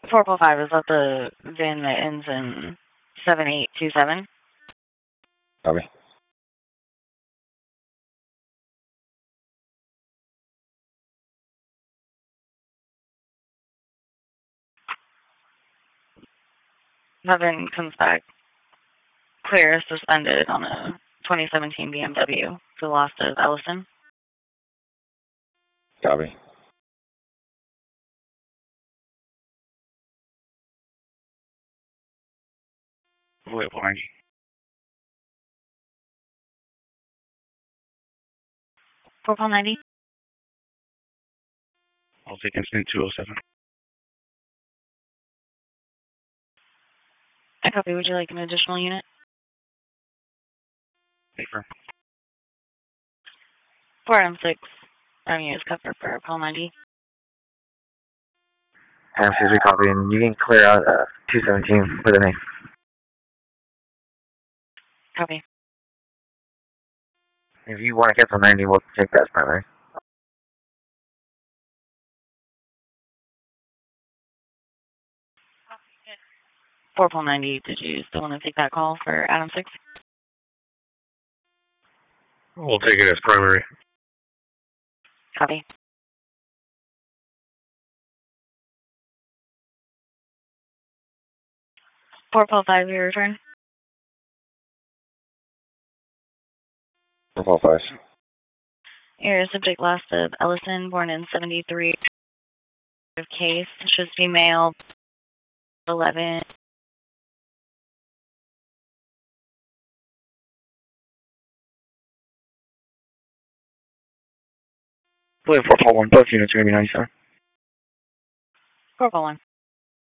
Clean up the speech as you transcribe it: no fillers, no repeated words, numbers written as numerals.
405, is that the VIN that ends in 7827? Copy. That VIN comes back clear, suspended on a 2017 BMW to the lost of Ellison. Copy. Wait, 490. Purple 90. I'll take incident 207. I copy. Would you like an additional unit? Paper. 4M6. Avenue is covered for Purple 90. M6, copy, and you can clear out 217 with a name. Copy. If you want to cancel 90, we'll take that as primary. Purple 90. Did you still want to take that call for Adam 6? We'll take it as primary. Copy. Purple 5, your return. 445. Your subject last of Ellison, born in 73. Case should be mailed 11. Wait, 441. Both units are going to be 97. Purple 1.